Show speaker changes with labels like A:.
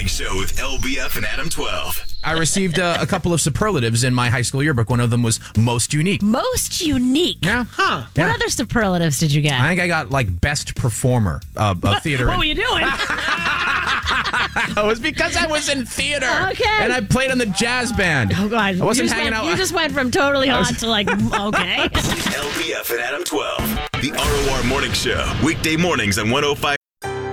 A: Show with LBF and Adam 12.
B: I received a couple of superlatives in my high school yearbook. One of them was most unique.
C: Most unique.
B: Yeah.
C: Huh.
B: Yeah.
C: What other superlatives did you get?
B: I think I got best performer of theater.
C: What were you doing?
B: It was because I was in theater.
C: Okay.
B: And I played on the jazz band.
C: Oh, God.
B: I wasn't hanging out.
C: You just went from totally hot to like, okay.
A: LBF and Adam 12. The ROR Morning Show. Weekday mornings on 105.